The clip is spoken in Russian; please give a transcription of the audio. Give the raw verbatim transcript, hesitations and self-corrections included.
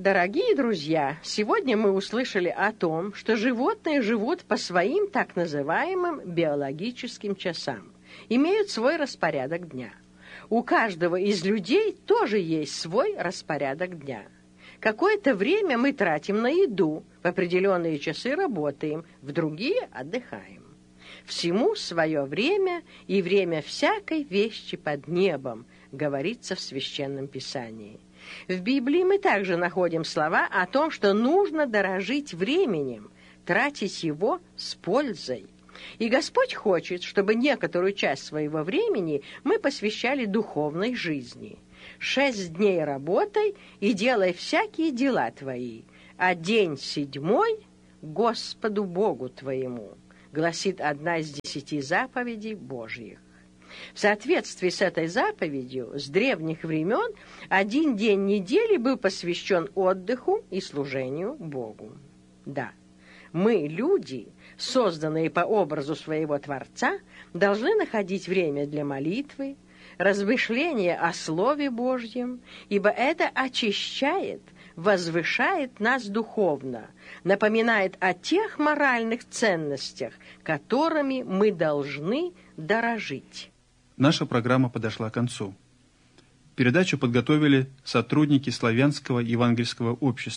Дорогие друзья, сегодня мы услышали о том, что животные живут по своим так называемым биологическим часам, имеют свой распорядок дня. У каждого из людей тоже есть свой распорядок дня. Какое-то время мы тратим на еду, в определенные часы работаем, в другие отдыхаем. Всему свое время и время всякой вещи под небом, говорится в Священном Писании. В Библии мы также находим слова о том, что нужно дорожить временем, тратить его с пользой. И Господь хочет, чтобы некоторую часть своего времени мы посвящали духовной жизни. Шесть дней работай и делай всякие дела твои, а день седьмой Господу Богу твоему, гласит одна из десяти заповедей Божьих. В соответствии с этой заповедью с древних времен один день недели был посвящен отдыху и служению Богу. Да, мы, люди, созданные по образу своего Творца, должны находить время для молитвы, размышления о Слове Божьем, ибо это очищает, возвышает нас духовно, напоминает о тех моральных ценностях, которыми мы должны дорожить. Наша программа подошла к концу. Передачу подготовили сотрудники Славянского евангельского общества.